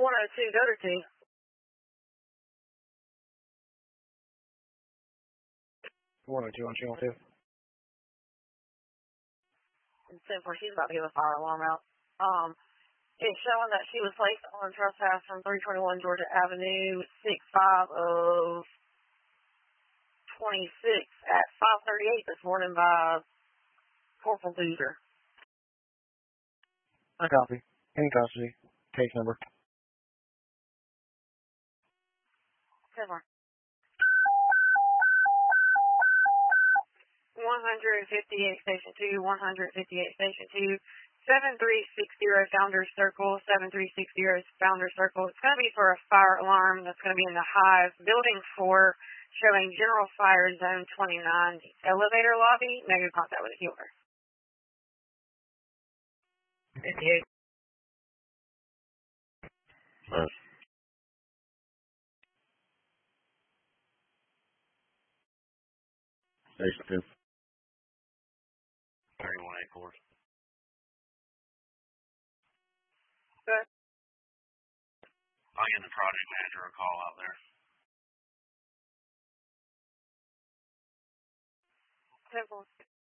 102, go to 2. 102 on channel 2. 10-4, she's about to give a fire alarm out. It's showing that she was placed on trespass from 321 Georgia Avenue, 6-5 of 26 at 5:38 this morning by Corporal Boozer. I copy. In custody. Case number. 10-4. 158 Station 2, 158 Station 2, 7360 Founders Circle, 7360 Founders Circle. It's going to be for a fire alarm that's going to be in the Hive. Building 4, showing General Fire Zone 29, elevator lobby. Negative contact with a healer. 58. Station 2. 3184. Good. I'll give the project manager a call out there. 10-4.